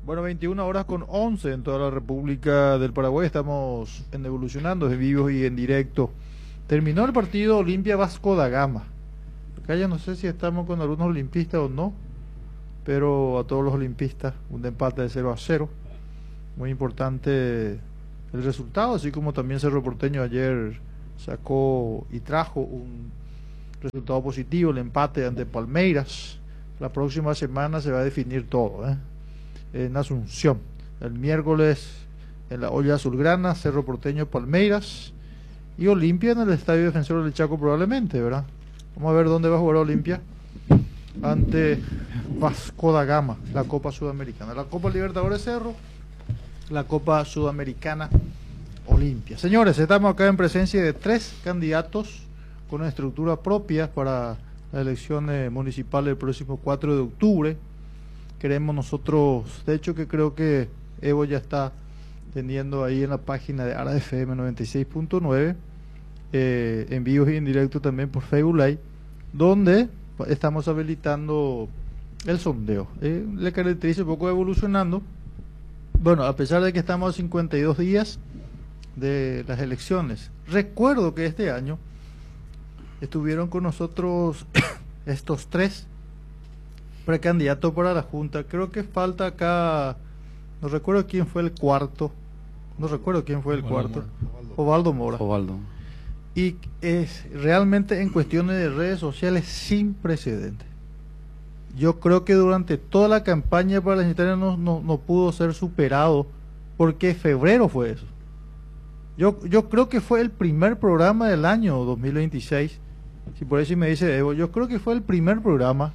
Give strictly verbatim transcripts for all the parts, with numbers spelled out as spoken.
Bueno, veintiuna horas con once en toda la República del Paraguay. Estamos en Evolucionando, en vivo y en directo. Terminó el partido Olimpia Vasco da Gama. Acá ya no sé si estamos con algunos olimpistas o no, pero a todos los olimpistas un empate de cero a cero. Muy importante el resultado, así como también Cerro Porteño ayer sacó y trajo un resultado positivo, el empate ante Palmeiras. La próxima semana se va a definir todo, ¿eh? En Asunción, el miércoles en la olla azulgrana, Cerro Porteño, Palmeiras, y Olimpia en el Estadio Defensor del Chaco probablemente, ¿verdad? Vamos a ver dónde va a jugar Olimpia ante Vasco da Gama, la Copa Sudamericana, la Copa Libertadores Cerro, la Copa Sudamericana Olimpia. Señores, estamos acá en presencia de tres candidatos con una estructura propia para la elección eh, municipal del próximo cuatro de octubre. Queremos nosotros, de hecho que creo que Evo ya está teniendo ahí en la página de Ara F M noventa y seis punto nueve, eh, en vivo y en directo también por Facebook Live, donde estamos habilitando el sondeo. Eh, le caracteriza un poco Evolucionando. Bueno, a pesar de que estamos a cincuenta y dos días de las elecciones, recuerdo que este año estuvieron con nosotros estos tres precandidato para la Junta. Creo que falta acá, no recuerdo quién fue el cuarto, no recuerdo quién fue el Ovaldo cuarto, Mora. Ovaldo Mora. Ovaldo. Y es realmente en cuestiones de redes sociales sin precedentes. Yo creo que durante toda la campaña para las internas no, no, no pudo ser superado, porque febrero fue eso. Yo, yo creo que fue el primer programa del año dos mil veintiséis, si por eso me dice Evo, yo creo que fue el primer programa.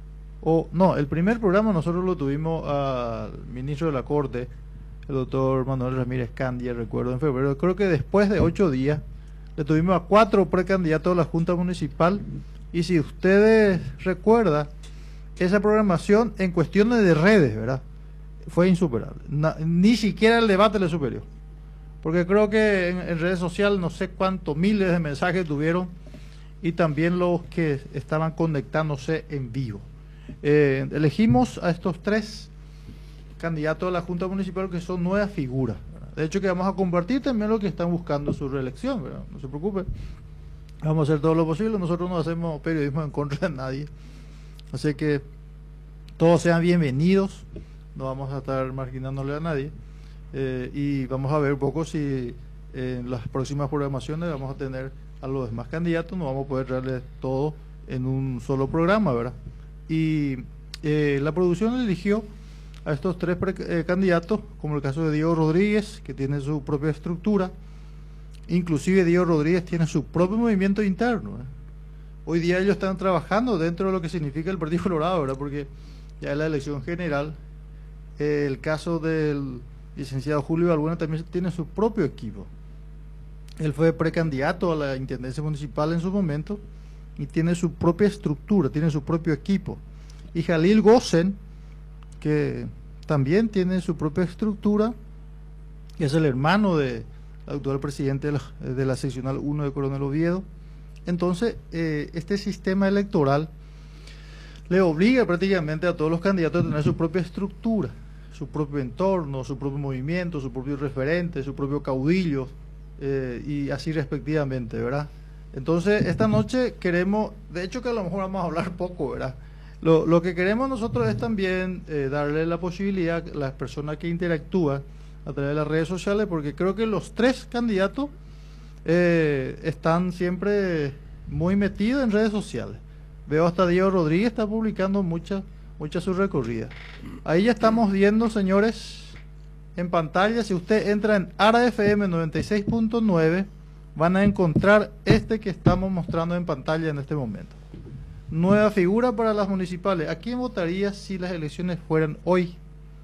O no, el primer programa nosotros lo tuvimos al ministro de la Corte, el doctor Manuel Ramírez Candia, recuerdo, en febrero. Creo que después de ocho días le tuvimos a cuatro precandidatos a la Junta Municipal. Y si ustedes recuerdan, esa programación en cuestiones de redes, ¿verdad?, fue insuperable. Na, ni siquiera el debate le superior. Porque creo que en, en redes sociales no sé cuántos miles de mensajes tuvieron, y también los que estaban conectándose en vivo. Eh, elegimos a estos tres candidatos a la Junta Municipal que son nuevas figuras, ¿verdad? De hecho que vamos a compartir también lo que están buscando su reelección, ¿verdad? No se preocupe, vamos a hacer todo lo posible. Nosotros no hacemos periodismo en contra de nadie, así que todos sean bienvenidos, no vamos a estar marginándole a nadie, eh, y vamos a ver un poco si eh, en las próximas programaciones vamos a tener a los demás candidatos, no vamos a poder darle todo en un solo programa, ¿verdad? Y eh, la producción eligió a estos tres pre eh, candidatos, como el caso de Diego Rodríguez, que tiene su propia estructura. Inclusive Diego Rodríguez tiene su propio movimiento interno, ¿eh? Hoy día ellos están trabajando dentro de lo que significa el Partido Colorado, ¿verdad? Porque ya en la elección general, eh, el caso del licenciado Julio Balbuena también tiene su propio equipo. Él fue precandidato a la Intendencia Municipal en su momento y tiene su propia estructura, tiene su propio equipo. Y Jalil Gosen, que también tiene su propia estructura, que es el hermano del actual presidente de la, de la seccional uno de Coronel Oviedo. Entonces, eh, este sistema electoral le obliga prácticamente a todos los candidatos a tener su propia estructura, su propio entorno, su propio movimiento, su propio referente, su propio caudillo, eh, y así respectivamente, ¿verdad? Entonces, esta noche queremos, de hecho que a lo mejor vamos a hablar poco, ¿verdad? Lo, lo que queremos nosotros es también eh, darle la posibilidad a las personas que interactúan a través de las redes sociales, porque creo que los tres candidatos eh, están siempre muy metidos en redes sociales. Veo hasta Diego Rodríguez está publicando muchas muchas sus recorridas. Ahí ya estamos viendo, señores, en pantalla, si usted entra en Ara F M noventa y seis punto nueve, van a encontrar este que estamos mostrando en pantalla en este momento. Nueva figura para las municipales. ¿A quién votaría si las elecciones fueran hoy?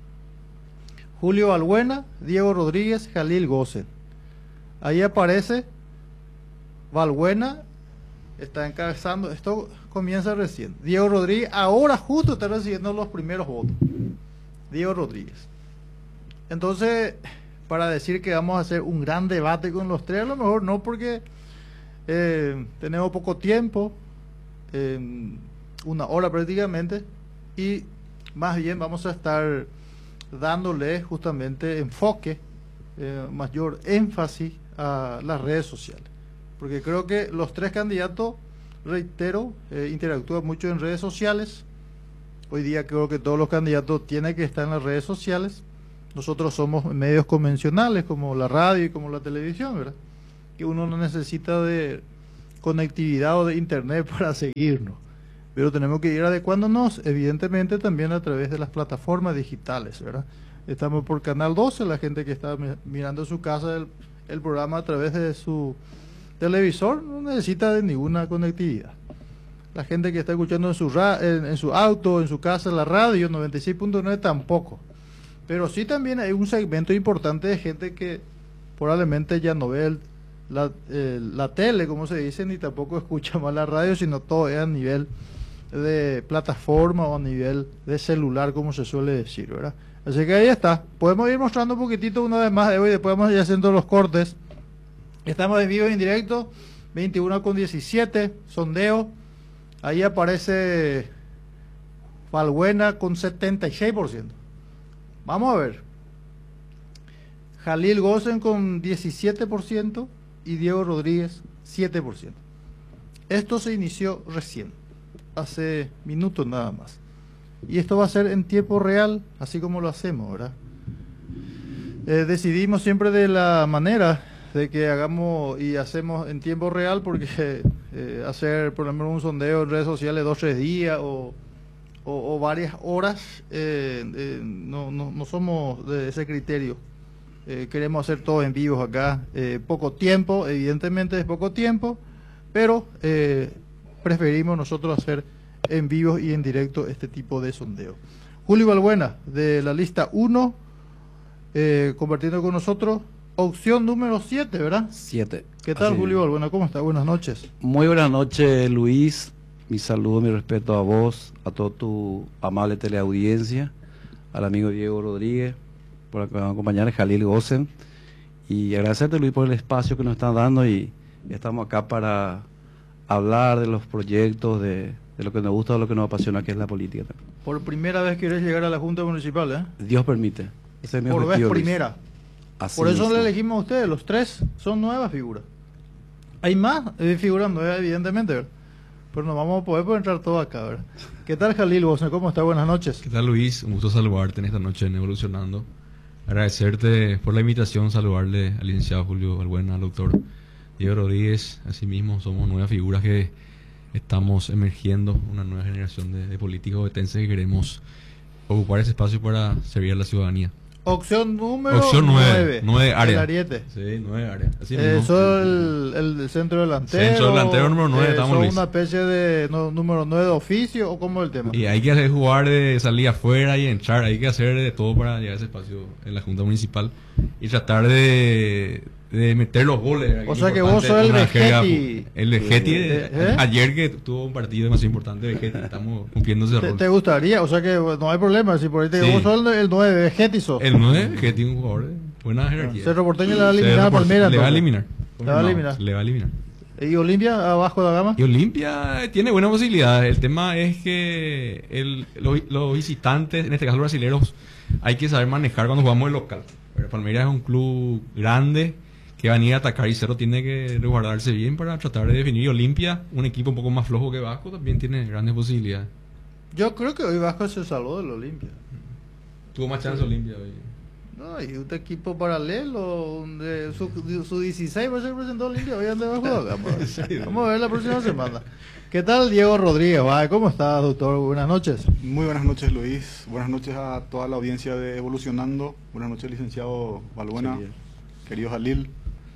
Julio Balbuena, Diego Rodríguez, Jalil Gosen. Ahí aparece Balbuena, está encabezando, esto comienza recién. Diego Rodríguez, ahora justo está recibiendo los primeros votos. Diego Rodríguez. Entonces, para decir que vamos a hacer un gran debate con los tres, a lo mejor no, porque eh, tenemos poco tiempo, eh, una hora prácticamente, y más bien vamos a estar dándole justamente enfoque, eh, mayor énfasis a las redes sociales. Porque creo que los tres candidatos, reitero, eh, interactúan mucho en redes sociales. Hoy día creo que todos los candidatos tienen que estar en las redes sociales. Nosotros somos medios convencionales como la radio y como la televisión, ¿verdad? Que uno no necesita de conectividad o de internet para seguirnos. Pero tenemos que ir adecuándonos, evidentemente, también a través de las plataformas digitales, ¿verdad? Estamos por Canal doce, la gente que está mirando en su casa el, el programa a través de su televisor no necesita de ninguna conectividad. La gente que está escuchando en su, ra en, en su auto, en su casa, la radio, noventa y seis punto nueve tampoco. Pero sí también hay un segmento importante de gente que probablemente ya no ve el, la, eh, la tele, como se dice, ni tampoco escucha más la radio, sino todo es a nivel de plataforma o a nivel de celular, como se suele decir, ¿verdad? Así que ahí está. Podemos ir mostrando un poquitito una vez más de hoy, después vamos a ir haciendo los cortes. Estamos en vivo y en directo, veintiuno con diecisiete, sondeo. Ahí aparece Valbuena con setenta y seis por ciento. Vamos a ver. Jalil Gosen con diecisiete por ciento y Diego Rodríguez siete por ciento. Esto se inició recién, hace minutos nada más. Y esto va a ser en tiempo real, así como lo hacemos, ¿verdad? Eh, decidimos siempre de la manera de que hagamos y hacemos en tiempo real, porque eh, hacer, por ejemplo, un sondeo en redes sociales dos, tres días o, o, o varias horas, eh, eh, no, no, no somos de ese criterio. Eh, queremos hacer todo en vivo acá. Eh, poco tiempo, evidentemente es poco tiempo, pero eh, preferimos nosotros hacer en vivo y en directo este tipo de sondeo. Julio Valbuena, de la lista uno, eh, compartiendo con nosotros. Opción número siete, ¿verdad? siete. ¿Qué tal, Así. Julio Valbuena? ¿Cómo está? Buenas noches. Muy buenas noches, Luis. Mi saludo, mi respeto a vos, a toda tu amable teleaudiencia, al amigo Diego Rodríguez, por acompañar, Jalil Gosen. Y agradecerte, Luis, por el espacio que nos están dando. Y estamos acá para hablar de los proyectos, de, de lo que nos gusta, de lo que nos apasiona, que es la política. Por primera vez quieres llegar a la Junta Municipal, ¿eh? Dios permite. Ese es mi Por vez objetivo, Luis. primera. Así Por eso mismo. le elegimos a ustedes, los tres son nuevas figuras. Hay más eh, figuras nuevas, evidentemente, ¿verdad? Pero no vamos a poder pues, entrar todo acá, ¿verdad? ¿Qué tal, Jalil Gosen? ¿Cómo está? Buenas noches. ¿Qué tal, Luis? Un gusto saludarte en esta noche en Evolucionando. Agradecerte por la invitación, saludarle al licenciado Julio Valbuena, al doctor Diego Rodríguez. Asimismo, somos nuevas figuras que estamos emergiendo, una nueva generación de, de políticos ovetenses que queremos ocupar ese espacio para servir a la ciudadanía. Opción número Opción nueve, nueve área. El Ariete. Sí, nueve área. Así Eh, mismo. soy el, el centro delantero. Centro delantero número nueve, eh, estamos, ¿son Luis. una especie de no, número nueve de oficio o cómo es el tema? Y hay que hacer jugar de salir afuera y entrar, hay que hacer de todo para llegar a ese espacio en la Junta Municipal y tratar de, de meter los goles. O sea que vos sos el Vegetti. El Vegetti, ¿Eh? ¿Eh? ayer que tuvo un partido demasiado importante, Vegetti, estamos cumpliendo ese ¿Te, rol. te gustaría? O sea que no hay problema, si por ahí te Sí. vos sos el, el nueve, Vegetti sos. El nueve, Vegetti, un jugador de buena jerarquía. Cerro Porteño le va a eliminar a Cerro Porteño Palmeiras. Le va a entonces. eliminar. Le va a eliminar. Le va a eliminar. ¿Y Olimpia abajo de la gama? Y Olimpia tiene buenas posibilidades. El tema es que el, los, los visitantes, en este caso los brasileños, hay que saber manejar cuando jugamos el local. Pero Palmeiras es un club grande que va a ir a atacar y Cerro tiene que resguardarse bien para tratar de definir. Y Olimpia, un equipo un poco más flojo que Vasco, también tiene grandes posibilidades. Yo creo que hoy Vasco se salvó del Olimpia. Tuvo más chance Olimpia hoy. No, y un equipo paralelo, donde su, su dieciséis va a ser presentado Olimpia, hoy anda abajo de la gama. Vamos a ver la próxima semana. ¿Qué tal, Diego Rodríguez? Vaya, ¿cómo estás, doctor? Buenas noches. Muy buenas noches, Luis. Buenas noches a toda la audiencia de Evolucionando. Buenas noches, licenciado Valbuena, Sí, querido Jalil.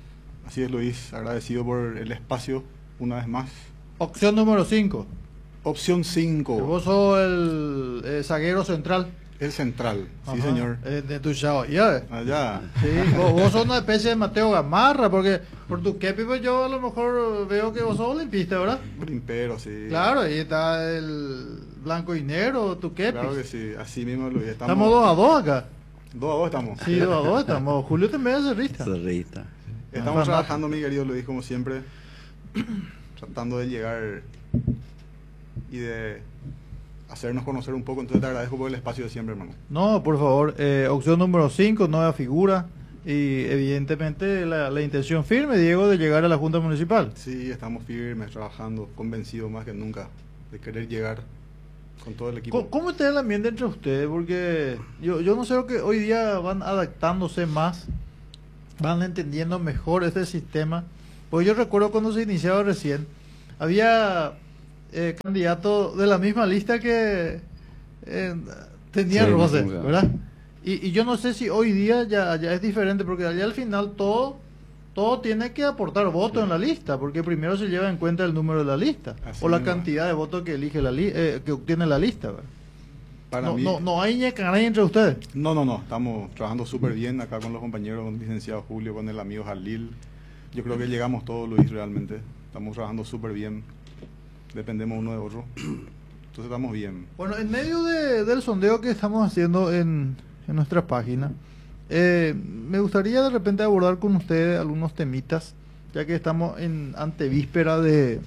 Así es, Luis, agradecido por el espacio una vez más. Opción número cinco. Opción cinco, Vos sos el eh, zaguero central. el central. Sí, Ajá, señor. eh, de tu chavo. Ya, Allá. sí, vos, vos sos una especie de Mateo Gamarra, porque por tu kepi pues yo a lo mejor veo que vos sos olimpista, ¿verdad? Brimpero, sí. Claro, ahí está el blanco y negro, tu kepi. Claro que sí, así mismo, Luis. Estamos, Estamos dos a dos acá. dos a dos estamos. Sí, dos a dos estamos. Julio también es cerrista. Cerrista. Estamos Fanático. trabajando, mi querido Luis, como siempre, tratando de llegar y de hacernos conocer un poco. Entonces te agradezco por el espacio de siempre, hermano. No, por favor, eh, opción número cinco, nueva figura. Y evidentemente la, la intención firme, Diego, de llegar a la Junta Municipal. Sí, estamos firmes, trabajando, convencidos más que nunca de querer llegar con todo el equipo. ¿Cómo, cómo está el ambiente entre ustedes? Porque yo, yo no sé, lo que hoy día van adaptándose más, van entendiendo mejor este sistema. Pues yo recuerdo cuando se iniciaba recién, había eh, candidatos de la misma lista que eh, tenían Sí, roces, no, ¿verdad? Y, y yo no sé si hoy día ya, ya es diferente, porque allá al final todo, todo tiene que aportar votos en la lista, porque primero se lleva en cuenta el número de la lista, Así o la mismo. cantidad de votos que elige la li- eh, que obtiene la lista, ¿verdad? Para no, mí, no, no hay ñecaray entre ustedes. no, no, no, estamos trabajando súper bien acá con los compañeros, con el licenciado Julio, con el amigo Jalil. Yo creo que llegamos todos, Luis, realmente. Estamos trabajando súper bien. Dependemos uno de otro. Entonces estamos bien. Bueno, en medio de- del sondeo que estamos haciendo en, en nuestra página, eh, me gustaría de repente abordar con ustedes algunos temitas, ya que estamos en antevíspera de,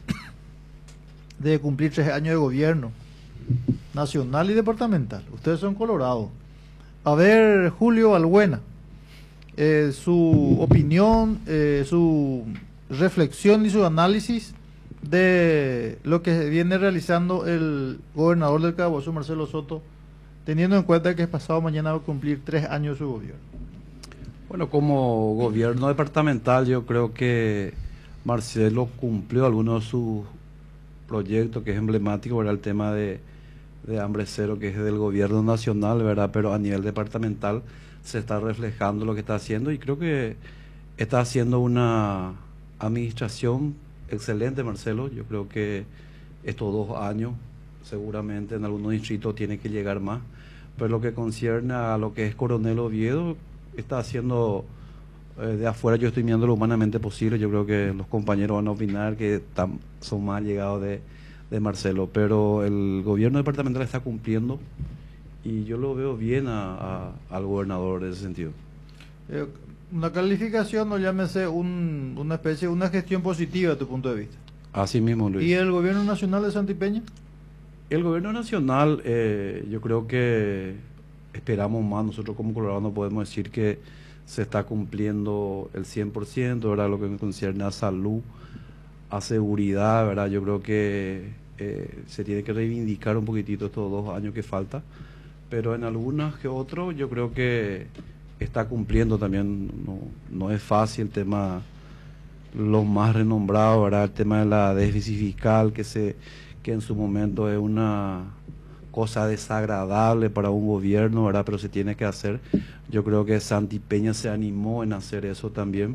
de cumplir tres años de gobierno nacional y departamental. Ustedes son colorados. A ver, Julio Albuena, eh, su opinión, eh, su reflexión y su análisis de lo que viene realizando el gobernador del Cabo, Marcelo Soto, teniendo en cuenta que pasado mañana va a cumplir tres años su gobierno. Bueno, como gobierno departamental yo creo que Marcelo cumplió algunos de sus proyectos, que es emblemático, ¿verdad? El tema de, de hambre cero, que es del gobierno nacional, ¿verdad? Pero a nivel departamental se está reflejando lo que está haciendo, y creo que está haciendo una administración excelente, Marcelo. Yo creo que estos dos años seguramente en algunos distritos tiene que llegar más, pero lo que concierne a lo que es Coronel Oviedo, está haciendo eh, de afuera. Yo estoy mirando lo humanamente posible. Yo creo que los compañeros van a opinar que están, son más llegados de, de Marcelo, pero el gobierno departamental está cumpliendo y yo lo veo bien a, a, al gobernador en ese sentido. Eh, una calificación, o llámese un, una especie, una gestión positiva a tu punto de vista. Así mismo, Luis. ¿Y el gobierno nacional de Santipeña? El gobierno nacional, eh, yo creo que esperamos más. Nosotros como colorados podemos decir que se está cumpliendo el cien por ciento, ¿verdad? Lo que concierne a salud, a seguridad, ¿verdad? Yo creo que eh, se tiene que reivindicar un poquitito estos dos años que falta, pero en algunas que otros yo creo que está cumpliendo también. No, no es fácil el tema, los más renombrados, ¿verdad? El tema de la déficit fiscal, que se que en su momento es una cosa desagradable para un gobierno, ¿verdad? Pero se tiene que hacer. Yo creo que Santi Peña se animó en hacer eso también.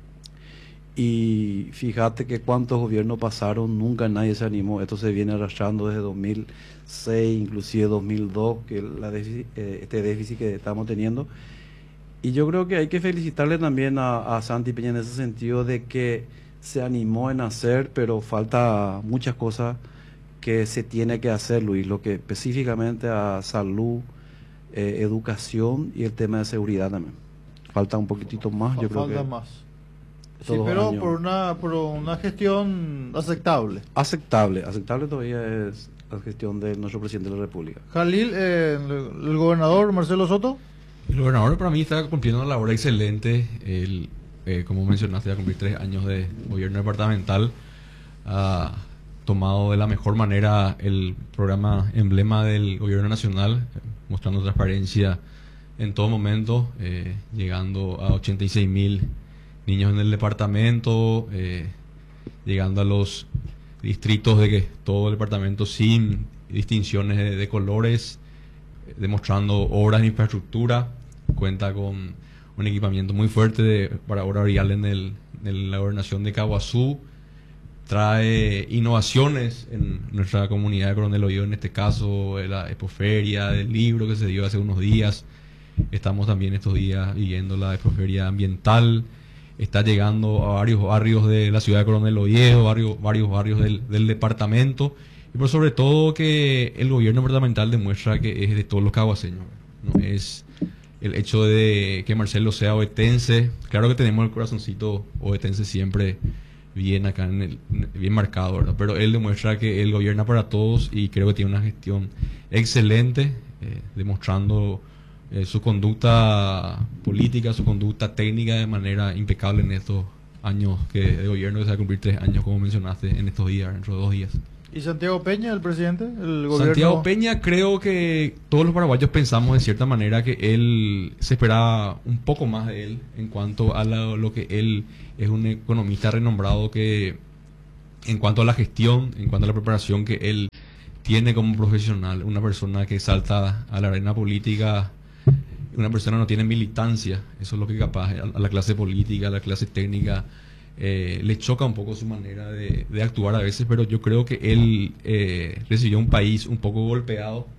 Y fíjate que cuántos gobiernos pasaron, nunca nadie se animó. Esto se viene arrastrando desde dos mil seis, inclusive dos mil dos, que la déficit, eh, este déficit que estamos teniendo. Y yo creo que hay que felicitarle también a, a Santi Peña en ese sentido de que se animó en hacer, pero falta muchas cosas que se tiene que hacer, Luis, lo que específicamente a salud, eh, educación y el tema de seguridad también. Falta un poquitito más, yo creo Falta que más. Sí, todos pero años. por una, por una gestión aceptable. aceptable, aceptable todavía es la gestión de nuestro presidente de la República. Jalil, eh, el, el gobernador Marcelo Soto. El gobernador para mí está cumpliendo una labor excelente. Él, eh, como mencionaste, va a cumplir tres años de gobierno departamental. Ha tomado de la mejor manera el programa emblema del gobierno nacional, eh, mostrando transparencia en todo momento, eh, llegando a ochenta y seis mil niños en el departamento, eh, llegando a los distritos de que todo el departamento sin distinciones de, de colores, eh, demostrando obras de infraestructura. Cuenta con un equipamiento muy fuerte de, para obra vial en, el, en la gobernación de Caguazú. Trae innovaciones en nuestra comunidad de Coronel Oviedo, en este caso la expoferia del libro que se dio hace unos días. Estamos también estos días viviendo la expoferia ambiental. Está llegando a varios barrios de la ciudad de Coronel Oviedo, varios, varios barrios del, del departamento, y por sobre todo que el gobierno departamental demuestra que es de todos los caguaseños, ¿no? Es el hecho de que Marcelo sea ovetense. Claro que tenemos el corazoncito ovetense siempre bien acá, en el, bien marcado, ¿verdad? Pero él demuestra que él gobierna para todos y creo que tiene una gestión excelente, eh, demostrando eh, su conducta política, su conducta técnica de manera impecable en estos años que de gobierno, que se va a cumplir tres años, como mencionaste, en estos días, dentro de dos días. ¿Y Santiago Peña, el presidente? El gobierno... Santiago Peña, creo que todos los paraguayos pensamos de cierta manera que él se esperaba un poco más de él en cuanto a la- lo que él es un economista renombrado, que en cuanto a la gestión, en cuanto a la preparación que él tiene como profesional, una persona que salta a la arena política, una persona no tiene militancia, eso es lo que capaz a a la clase política, a la clase técnica, eh, le choca un poco su manera de, de actuar a veces, pero yo creo que él eh, recibió un país un poco golpeado,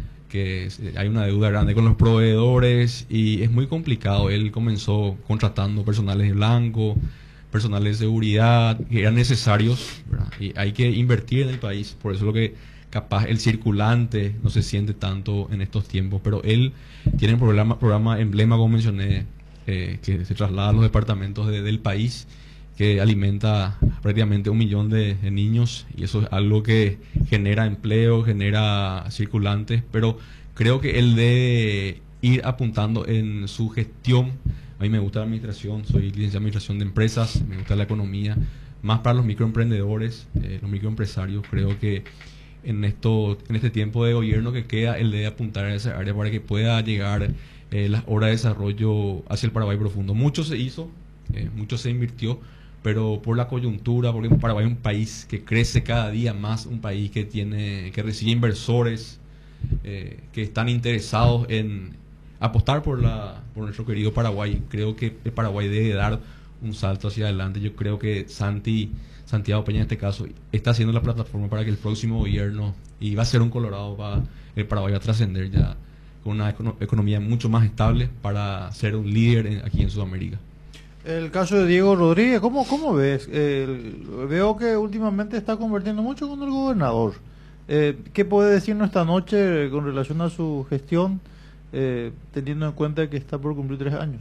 que es- hay una deuda grande con los proveedores y es muy complicado. Él comenzó contratando personales de blanco, personales de seguridad que eran necesarios, ¿verdad? Y hay que invertir en el país, por eso es lo que capaz el circulante no se siente tanto en estos tiempos, pero él tiene un programa, programa emblema, como mencioné, eh, que se traslada a los departamentos de- del país, que alimenta prácticamente un millón de, de niños, y eso es algo que genera empleo, genera circulantes, pero creo que él debe ir apuntando en su gestión. A mí me gusta la administración, soy licenciado en administración de empresas, me gusta la economía, más para los microemprendedores, eh, los microempresarios. Creo que en esto, en este tiempo de gobierno que queda, él debe apuntar a esa área para que pueda llegar eh, las obras de desarrollo hacia el Paraguay profundo. Mucho se hizo, eh, mucho se invirtió, pero por la coyuntura, porque Paraguay es un país que crece cada día más, un país que tiene, que recibe inversores eh, que están interesados en apostar por la, por nuestro querido Paraguay. Creo que el Paraguay debe dar un salto hacia adelante. Yo creo que Santi, Santiago Peña en este caso, está haciendo la plataforma para que el próximo gobierno, y va a ser un Colorado, va, el Paraguay va a trascender ya con una econo- economía mucho más estable para ser un líder en- aquí en Sudamérica. El caso de Diego Rodríguez, ¿cómo, cómo ves? El- veo que últimamente está convirtiendo mucho con el gobernador. Eh, ¿Qué puede decirnos esta noche con relación a su gestión, eh, teniendo en cuenta que está por cumplir tres años?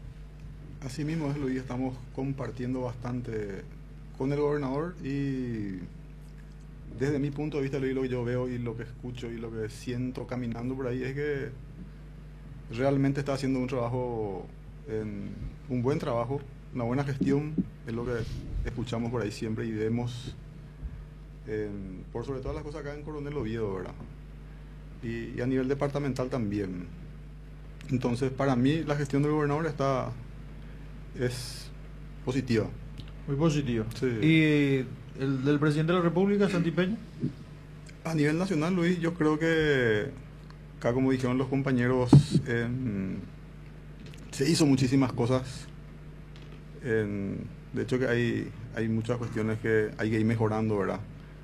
Así mismo es, Luis, estamos compartiendo bastante con el gobernador y desde mi punto de vista, Luis, lo que yo veo y lo que escucho y lo que siento caminando por ahí es que realmente está haciendo un trabajo, en, un buen trabajo, una buena gestión, es lo que escuchamos por ahí siempre y vemos en- por sobre todas las cosas acá en Coronel Oviedo, ¿verdad? Y, y a nivel departamental también. Entonces, para mí, la gestión del gobernador está es positiva. Muy positivo. Sí. ¿Y el del presidente de la República, Santi Peña? A nivel nacional, Luis, yo creo que acá, como dijeron los compañeros, en- se hizo muchísimas cosas. En- de hecho, que hay, hay muchas cuestiones que hay que ir mejorando, ¿verdad?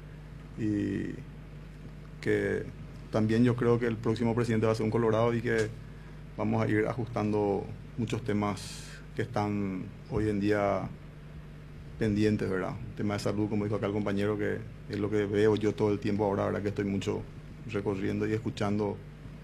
Y que también yo creo que el próximo presidente va a ser un Colorado y que vamos a ir ajustando muchos temas que están hoy en día pendientes, ¿verdad? Tema de salud, como dijo acá el compañero, que es lo que veo yo todo el tiempo ahora, ¿verdad? Que estoy mucho recorriendo y escuchando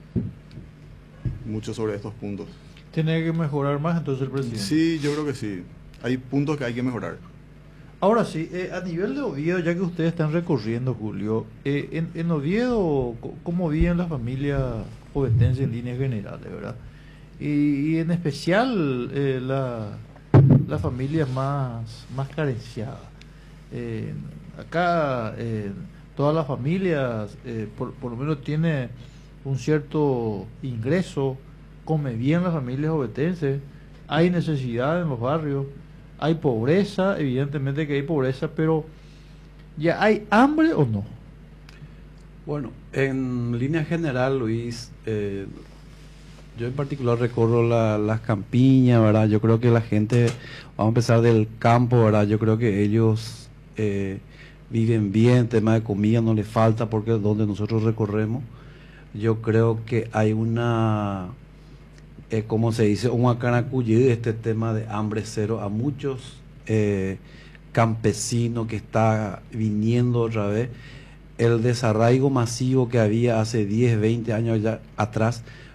mucho sobre estos puntos. Tiene que mejorar más entonces el presidente. Sí, yo creo que sí. Hay puntos que hay que mejorar. Ahora sí, eh, a nivel de Oviedo, ya que ustedes están recorriendo, Julio, eh, en, en Oviedo, co- ¿cómo viven las familias ovetenses en líneas generales, verdad? Y, y en especial eh, la, las familias más, más carenciadas. Eh, acá eh, todas las familias, eh, por, por lo menos tiene un cierto ingreso, come bien las familias ovetenses, hay necesidad en los barrios, hay pobreza, evidentemente que hay pobreza, pero ¿ya hay hambre o no? Bueno, en línea general, Luis, eh, yo en particular recorro la- las campiñas, ¿verdad? Yo creo que la gente, vamos a empezar del campo, ¿verdad? Yo creo que ellos eh, viven bien, tema de comida no les falta porque donde nosotros recorremos, yo creo que hay una, eh, como se dice, un acanacullí de este tema de hambre cero a muchos eh, campesinos que está viniendo otra vez. El desarraigo masivo que había hace diez, veinte años ya atrás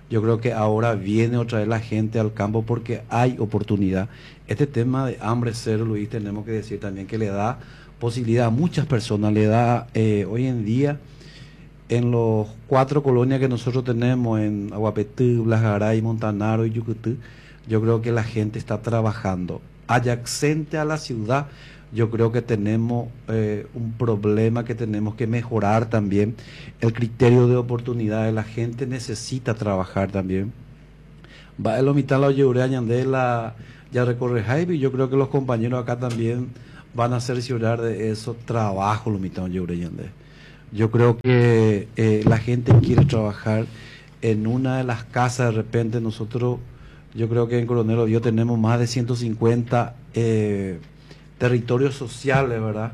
Yo creo que ahora viene otra vez la gente al campo porque hay oportunidad. Este tema de hambre cero, Luis, tenemos que decir también que le da posibilidad a muchas personas, le da eh, hoy en día en los cuatro colonias que nosotros tenemos, en Aguapetú, Blajaray, Montanaro y Yucutú, yo creo que la gente está trabajando. Adyacente a la ciudad, yo creo que tenemos eh, un problema que tenemos que mejorar también, el criterio de oportunidades. La gente necesita trabajar también. Va el hospital la Oyeure de la ya recorre Jaime, yo creo que los compañeros acá también van a cerciorar de eso, trabajo lo mitad Oyeure Yandé. Yo creo que eh, la gente quiere trabajar en una de las casas. De repente nosotros, yo creo que en Coronel Oviedo tenemos más de ciento cincuenta eh, territorios sociales, ¿verdad?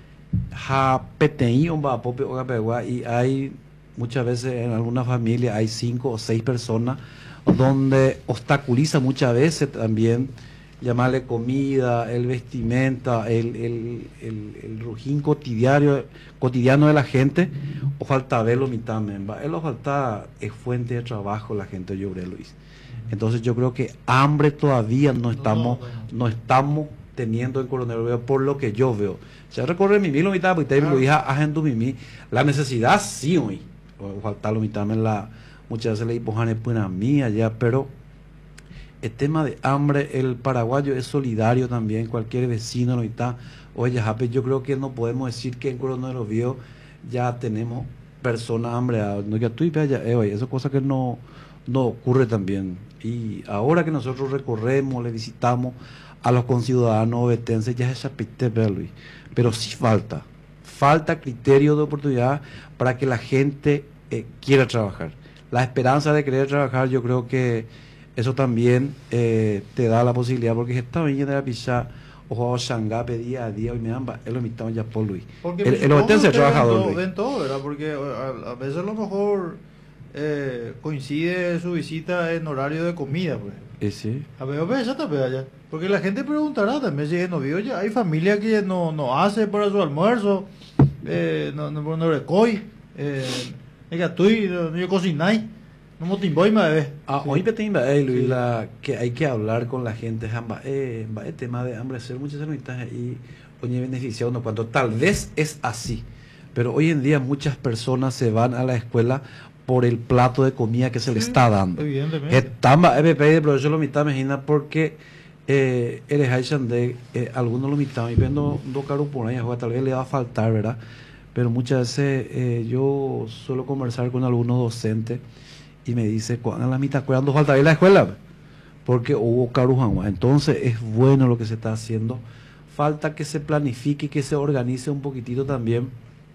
Y hay muchas veces en algunas familias hay cinco o seis personas donde obstaculiza muchas veces también llamarle comida, el vestimenta, el, el, el, el rujín cotidiano, cotidiano de la gente, o falta verlo mitad memba. Él o falta es fuente de trabajo la gente, yo creo, Luis. Entonces yo creo que hambre todavía no estamos, no estamos teniendo en Coronel Oviedo, por lo que yo veo. Se recorre mi lo mitad, porque lo dije a mimi. La necesidad sí hoy. O falta lo mitad en la muchas veces le dipojan puna mía ya, pero el tema de hambre, el paraguayo es solidario también, cualquier vecino lo está. Oye, Jape, yo creo que no podemos decir que en Coronel Oviedo ya tenemos personas hambre, no ya tú y ya, eh, oye, eso es cosa que no, no ocurre también. Y ahora que nosotros recorremos, le visitamos a los conciudadanos ovetenses, ya es chapite, Luis. Pero sí falta, falta criterio de oportunidad para que la gente eh, quiera trabajar. La esperanza de querer trabajar, yo creo que eso también eh, te da la posibilidad, porque esta venía de la pizza, ojo, Shangape día a día, y me dan, él lo invitaba ya por Luis. Porque el el ovetense es trabajador. Ven, ven todo, ¿verdad? Porque a, a veces a lo mejor eh, coincide su visita en horario de comida, pues. Eh, sí. A ver, esa también allá. Porque la gente preguntará también si no vio ya. Hay familias que no, no hace para su almuerzo, eh, no, no, no recoy, eh, tú no yo cocináis, no motimboy más de Ah, hoy te iba a Luis, la que hay que hablar con la gente, jamba, eh, va el tema de hambre, ser muchas herramientas y oye beneficiado uno cuanto, tal vez es así, pero hoy en día muchas personas se van a la escuela por el plato de comida que se sí, le está dando. Evidentemente. Estamba M P de profesor lo mitad, imagina, porque eh, eres Haitian de eh, algunos lo mitad, y viendo dos caros por ahí, tal vez le va a faltar, ¿verdad? Pero muchas veces eh, yo suelo conversar con algunos docentes y me dice, ¿cuándo la mitad cuando falta ir a la escuela? Porque hubo carujan. Entonces es bueno lo que se está haciendo. Falta que se planifique y que se organice un poquitito también.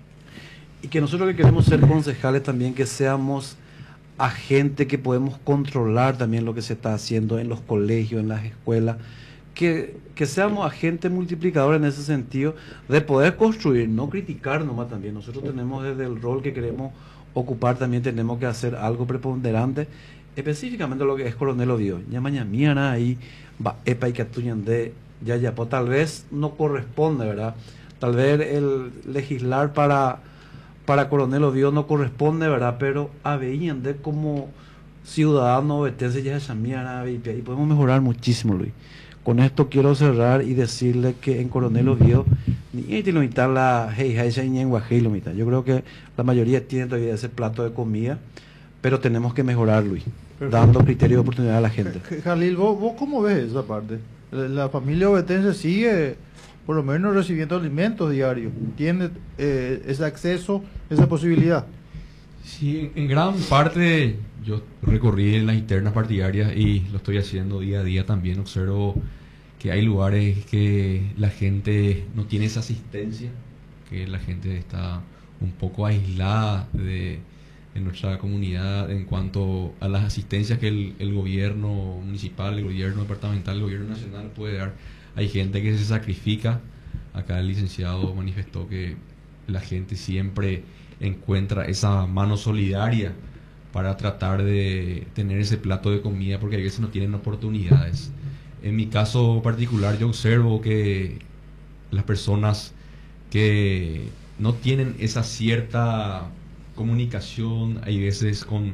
Y que nosotros que queremos ser concejales también, que seamos agentes que podemos controlar también lo que se está haciendo en los colegios, en las escuelas. Que, que seamos agentes multiplicadores en ese sentido, de poder construir, no criticar nomás también. Nosotros tenemos desde el rol que queremos ocupar, también tenemos que hacer algo preponderante, específicamente lo que es Coronel Oviedo. Ya mañana mía ahí va epa y catuñan de ya ya, pues tal vez no corresponde, ¿verdad? Tal vez el legislar para para Coronel Oviedo no corresponde, ¿verdad? Pero a veían de como ciudadano ovetense ya esa mía y podemos mejorar muchísimo, Luis. Con esto quiero cerrar y decirle que en Coronel Oviedo ni te lo mitad la hey hey ni en Guajiro mitad. Yo creo que la mayoría tiene todavía ese plato de comida, pero tenemos que mejorar, Luis, perfecto, dando criterio de oportunidad a la gente. Jalil, ¿vos, vos cómo ves esa parte? La, la familia ovetense sigue por lo menos recibiendo alimentos diarios, tiene eh, ese acceso, esa posibilidad. Sí, en gran parte yo recorrí en las internas partidarias y lo estoy haciendo día a día también. Observo que hay lugares que la gente no tiene esa asistencia, que la gente está un poco aislada de, de nuestra comunidad en cuanto a las asistencias que el, el gobierno municipal, el gobierno departamental, el gobierno nacional puede dar. Hay gente que se sacrifica. Acá el licenciado manifestó que la gente siempre encuentra esa mano solidaria para tratar de tener ese plato de comida, porque a veces no tienen oportunidades. En mi caso particular, yo observo que las personas que no tienen esa cierta comunicación, hay veces con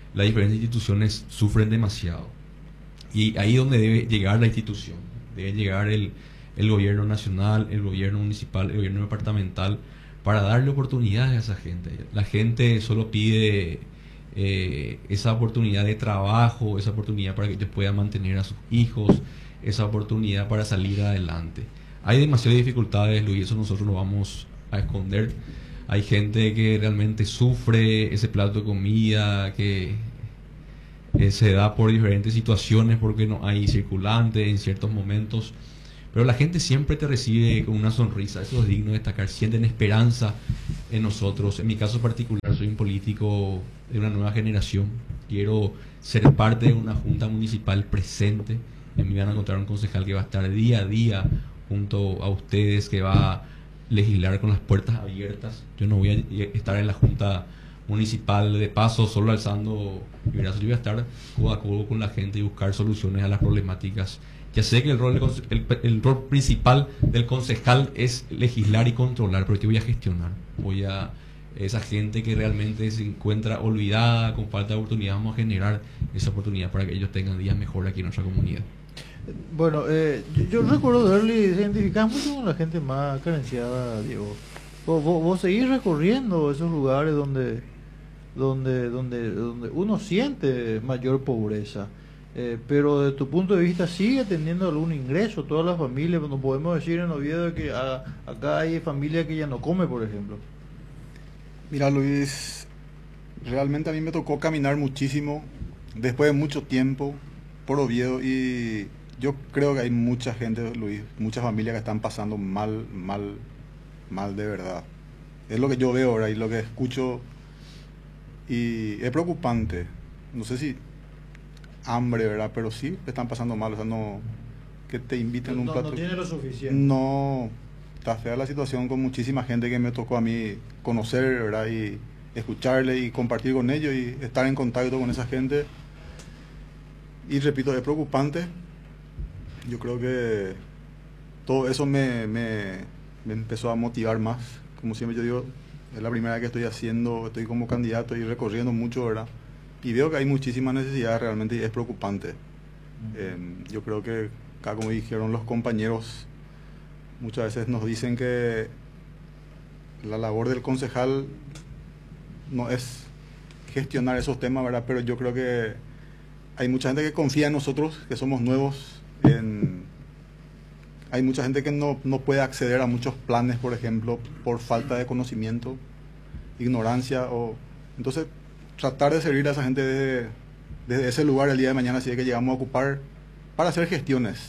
las diferentes instituciones sufren demasiado. Y ahí es donde debe llegar la institución, debe llegar el, el gobierno nacional, el gobierno municipal, el gobierno departamental, para darle oportunidades a esa gente. La gente solo pide eh, esa oportunidad de trabajo, esa oportunidad para que ellos puedan mantener a sus hijos, esa oportunidad para salir adelante. Hay demasiadas dificultades, Luis, eso nosotros no vamos a esconder. Hay gente que realmente sufre ese plato de comida, que eh, se da por diferentes situaciones porque no hay circulante en ciertos momentos. Pero la gente siempre te recibe con una sonrisa, eso es digno de destacar, sienten esperanza en nosotros. En mi caso particular, soy un político de una nueva generación, quiero ser parte de una junta municipal presente. En mí van a encontrar un concejal que va a estar día a día junto a ustedes, que va a legislar con las puertas abiertas. Yo no voy a estar en la junta municipal de paso solo alzando mi brazo, yo voy a estar codo a codo con la gente y buscar soluciones a las problemáticas. Ya sé que el rol, el, el rol principal del concejal es legislar y controlar, pero yo voy a gestionar. Voy a esa gente que realmente se encuentra olvidada, con falta de oportunidad, vamos a generar esa oportunidad para que ellos tengan días mejores aquí en nuestra comunidad. Bueno, eh, yo, yo recuerdo verle identificar mucho con la gente más carenciada, Diego. Vos, vos, vos seguís recorriendo esos lugares donde, donde, donde, donde uno siente mayor pobreza. Eh, pero de tu punto de vista, ¿sigue teniendo algún ingreso todas las familias? No podemos decir en Oviedo que a, acá hay familia que ya no come, por ejemplo. Mira, Luis, realmente a mí me tocó caminar muchísimo después de mucho tiempo por Oviedo, y yo creo que hay mucha gente, Luis, muchas familias que están pasando mal, mal, mal de verdad. Es lo que yo veo ahora y lo que escucho, y es preocupante. No sé si hambre, ¿verdad? Pero sí, están pasando mal, o sea, no, que te inviten no, un no, plato. No tiene lo suficiente. No, está fea la situación con muchísima gente que me tocó a mí conocer, ¿verdad? Y escucharle y compartir con ellos y estar en contacto con esa gente. Y repito, es preocupante. Yo creo que todo eso me, me, me empezó a motivar más. Como siempre yo digo, es la primera vez que estoy haciendo, estoy como candidato y recorriendo mucho, ¿verdad? Y veo que hay muchísimas necesidades realmente y es preocupante. Eh, yo creo que acá, como dijeron los compañeros, muchas veces nos dicen que la labor del concejal no es gestionar esos temas, ¿verdad? Pero yo creo que hay mucha gente que confía en nosotros, que somos nuevos. En, hay mucha gente que no, no puede acceder a muchos planes, por ejemplo, por falta de conocimiento, ignorancia. O entonces, tratar de servir a esa gente desde, desde ese lugar el día de mañana, si es que llegamos a ocupar, para hacer gestiones.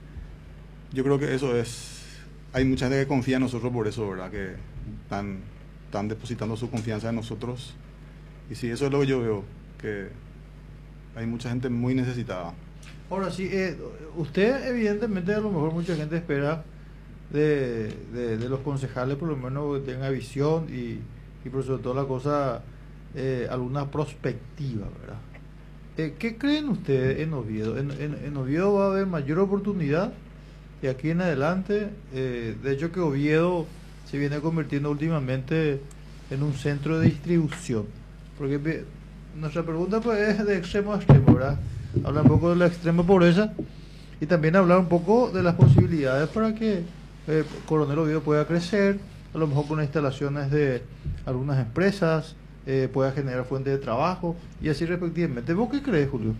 Yo creo que eso es... Hay mucha gente que confía en nosotros por eso, ¿verdad? Que están, están depositando su confianza en nosotros. Y sí, eso es lo que yo veo, que hay mucha gente muy necesitada. Ahora sí, eh, usted evidentemente, a lo mejor mucha gente espera de, de, de los concejales por lo menos que tenga visión y, y por sobre todo la cosa, eh, alguna perspectiva, ¿verdad? Eh, ¿Qué creen ustedes en Oviedo? ¿En, en, en Oviedo va a haber mayor oportunidad de aquí en adelante? Eh, de hecho que Oviedo se viene convirtiendo últimamente en un centro de distribución, porque nuestra pregunta pues es de extremo a extremo, ¿verdad? Hablar un poco de la extrema pobreza y también hablar un poco de las posibilidades para que eh, Coronel Oviedo pueda crecer, a lo mejor con instalaciones de algunas empresas, eh, pueda generar fuentes de trabajo y así respectivamente. ¿Vos qué crees, Julio?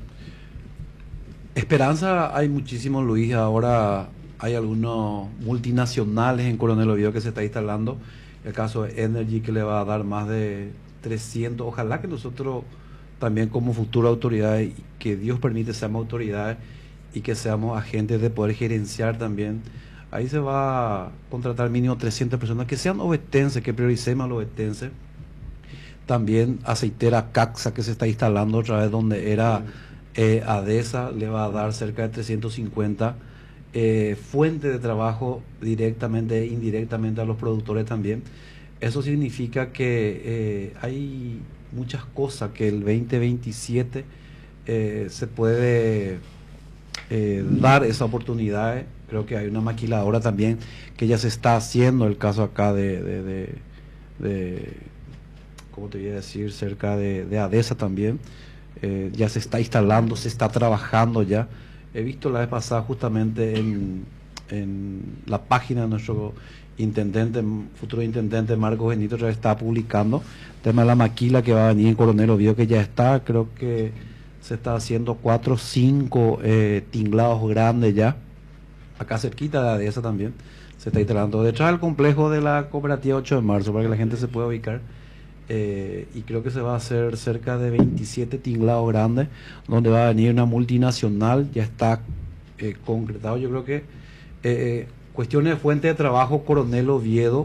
Esperanza hay muchísimo, Luis. Ahora hay algunos multinacionales en Coronel Oviedo que se está instalando. El caso de Energy, que le va a dar más de trescientos. Ojalá que nosotros también como futura autoridad, y que Dios permite seamos autoridades y que seamos agentes de poder gerenciar también. Ahí se va a contratar mínimo trescientas personas que sean ovetenses, que prioricemos a los ovetenses. También aceitera Caxa, que se está instalando otra vez donde era eh, ADESA, le va a dar cerca de trescientos cincuenta eh, fuentes de trabajo directamente e indirectamente a los productores también. Eso significa que eh, hay muchas cosas que el veinte veintisiete eh, se puede eh, dar esa oportunidad. Creo que hay una maquiladora también que ya se está haciendo, el caso acá de, de, de, de ¿cómo te voy a decir? Cerca de, de ADESA también. eh, ya se está instalando, se está trabajando ya. He visto la vez pasada justamente en, en la página de nuestro intendente, futuro intendente Marcos Benito, ya está publicando el tema de la maquila que va a venir en Coronel Oviedo, que ya está, creo que se está haciendo cuatro o cinco eh, tinglados grandes ya, acá cerquita de esa también, se está instalando detrás del complejo de la cooperativa ocho de marzo, para que la gente se pueda ubicar. Eh, y creo que se va a hacer cerca de veintisiete tinglados grandes, donde va a venir una multinacional, ya está eh, concretado. Yo creo que eh, cuestiones de fuente de trabajo, Coronel Oviedo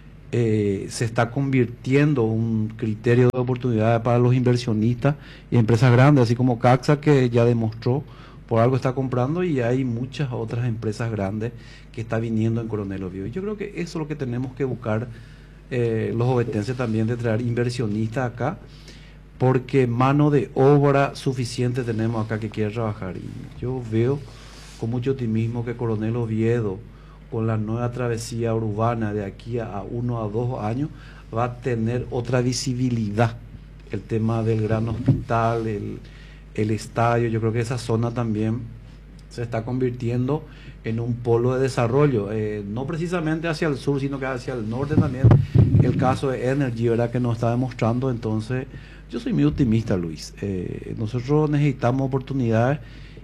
eh, se está convirtiendo en un criterio de oportunidad para los inversionistas y empresas grandes, así como Caxa, que ya demostró por algo está comprando, y hay muchas otras empresas grandes que están viniendo en Coronel Oviedo. Yo creo que eso es lo que tenemos que buscar Eh, los ovetenses también, de traer inversionistas acá, porque mano de obra suficiente tenemos acá que quiere trabajar. Y yo veo con mucho optimismo que Coronel Oviedo, con la nueva travesía urbana de aquí a uno a dos años, va a tener otra visibilidad. El tema del gran hospital, el, el estadio, yo creo que esa zona también se está convirtiendo en un polo de desarrollo, eh, no precisamente hacia el sur, sino que hacia el norte también. El caso de Energy, ¿verdad?, que nos está demostrando. Entonces, yo soy muy optimista, Luis. Eh, nosotros necesitamos oportunidades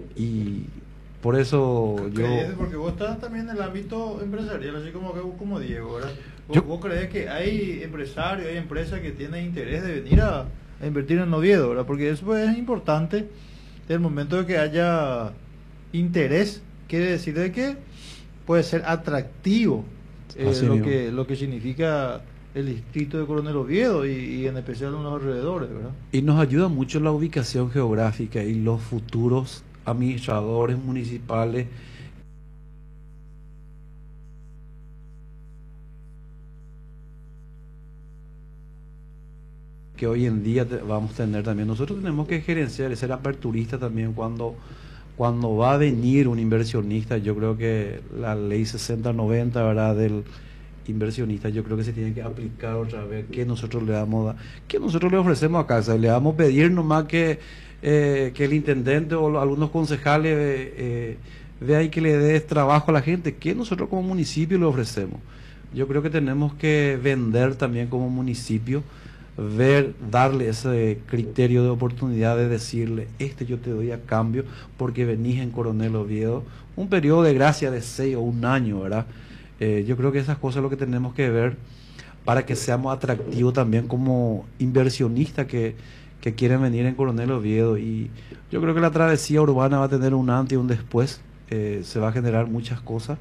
y por eso yo... Porque vos estás también en el ámbito empresarial, así como, como Diego, ¿verdad? ¿Vos, Yo... vos crees que hay empresarios, hay empresas que tienen interés de venir a, a invertir en Oviedo, ¿verdad? Porque eso es importante en el momento de que haya interés. Quiere decir de que puede ser atractivo eh, lo que lo que significa el distrito de Coronel Oviedo y, y en especial en los alrededores, ¿verdad? Y nos ayuda mucho la ubicación geográfica y los futuros administradores municipales que hoy en día te, vamos a tener también. Nosotros tenemos que gerenciar, ser aperturistas también cuando Cuando va a venir un inversionista. Yo creo que la ley sesenta noventa, ¿verdad?, del inversionista, yo creo que se tiene que aplicar otra vez. ¿Qué nosotros le damos, qué nosotros le ofrecemos a Caxa? Le vamos a pedir nomás que, eh, que el intendente o algunos concejales eh, eh, vean que le dé trabajo a la gente. ¿Qué nosotros como municipio le ofrecemos? Yo creo que tenemos que vender también como municipio, ver, darle ese criterio de oportunidad de decirle, este yo te doy a cambio porque venís en Coronel Oviedo, un periodo de gracia de seis o un año, ¿verdad? Eh, yo creo que esas cosas es lo que tenemos que ver para que seamos atractivos también como inversionistas que, que quieren venir en Coronel Oviedo. Y yo creo que la travesía urbana va a tener un antes y un después, eh, se va a generar muchas cosas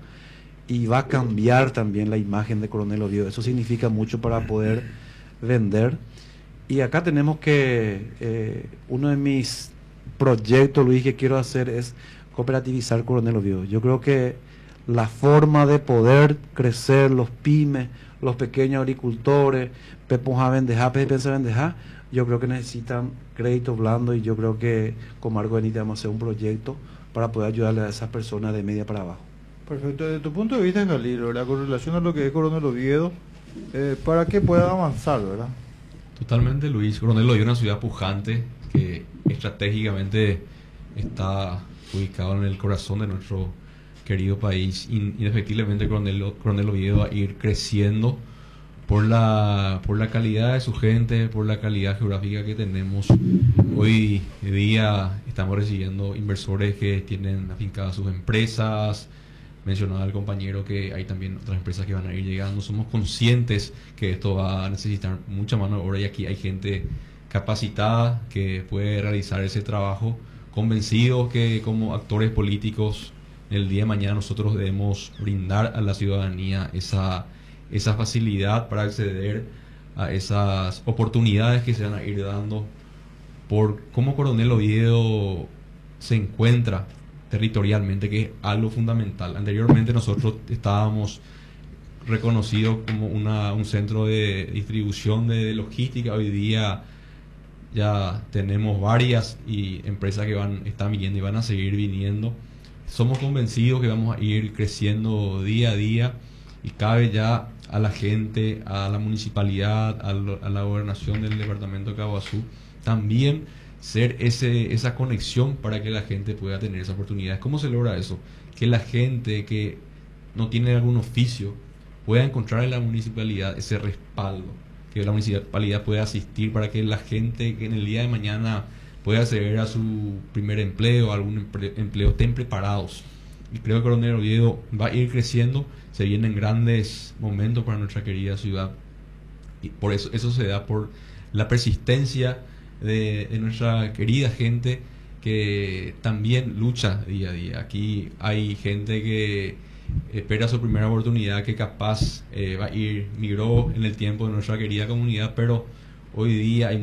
y va a cambiar también la imagen de Coronel Oviedo. Eso significa mucho para poder vender. Y acá tenemos que, eh, uno de mis proyectos, Luis, que quiero hacer es cooperativizar Coronel Oviedo. Yo creo que la forma de poder crecer los pymes, los pequeños agricultores, Peponja Vendejá, Pepensa Vendejá, yo creo que necesitan crédito blando, y yo creo que con Marco Benítez vamos a hacer un proyecto para poder ayudarle a esas personas de media para abajo. Perfecto. Desde tu punto de vista, Jalil, ¿verdad?, con relación a lo que es Coronel Oviedo, Eh, para que pueda avanzar, ¿verdad? Totalmente, Luis. Coronel Oviedo es una ciudad pujante que estratégicamente está ubicado en el corazón de nuestro querido país. Indefectiblemente Coronel, Coronel Oviedo va a ir creciendo por la, por la calidad de su gente, por la calidad geográfica que tenemos. Hoy día estamos recibiendo inversores que tienen afincadas sus empresas. Mencionaba el compañero que hay también otras empresas que van a ir llegando. Somos conscientes que esto va a necesitar mucha mano de obra, y aquí hay gente capacitada que puede realizar ese trabajo, convencidos que como actores políticos en el día de mañana nosotros debemos brindar a la ciudadanía esa, esa facilidad para acceder a esas oportunidades que se van a ir dando por cómo Coronel Oviedo se encuentra territorialmente, que es algo fundamental. Anteriormente nosotros estábamos reconocidos como una, un centro de distribución de logística. Hoy día ya tenemos varias y empresas que van están viniendo y van a seguir viniendo. Somos convencidos que vamos a ir creciendo día a día, y cabe ya a la gente, a la municipalidad, a, lo, a la gobernación del departamento de Caguazú, también ser ese, esa conexión para que la gente pueda tener esas oportunidades. ¿Cómo se logra eso? Que la gente que no tiene algún oficio pueda encontrar en la municipalidad ese respaldo, que la municipalidad pueda asistir para que la gente que en el día de mañana pueda acceder a su primer empleo, algún empleo, empleo estén preparados. Y creo que Coronel Oviedo va a ir creciendo, se vienen grandes momentos para nuestra querida ciudad. Y por eso, eso se da por la persistencia de, de nuestra querida gente que también lucha día a día. Aquí hay gente que espera su primera oportunidad, que capaz eh, va a ir, migró en el tiempo de nuestra querida comunidad, pero hoy día hay